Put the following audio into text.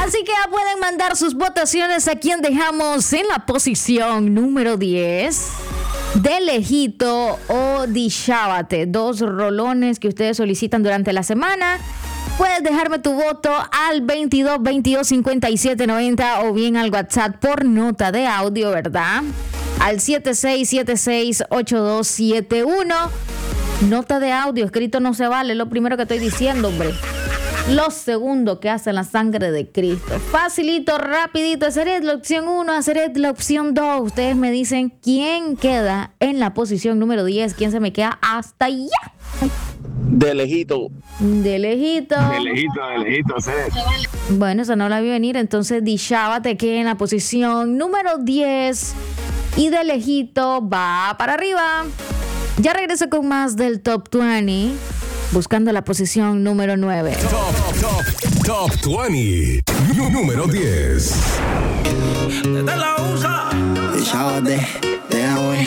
Así que ya pueden mandar sus votaciones a quien dejamos en la posición número 10. De Lejito o Dishábate, 2 rolones que ustedes solicitan durante la semana. Puedes dejarme tu voto al 22 22 57 90 o bien al WhatsApp por nota de audio, ¿verdad? Al 7676 8271. Nota de audio, escrito no se vale, lo primero que estoy diciendo, hombre. Lo segundo que hace la sangre de Cristo. Facilito, rapidito. Hacer la opción 1, hacer la opción 2. Ustedes me dicen quién queda en la posición número 10. ¿Quién se me queda hasta allá? De Lejito. De Lejito. De lejito, Ceres. Bueno, esa no la vi venir. Entonces, Dishábate queda en la posición número 10. Y De Lejito va para arriba. Ya regreso con más del Top 20. Buscando la posición número 9. Top 20. Número 10. Desde la USA. Dishábate, déjame.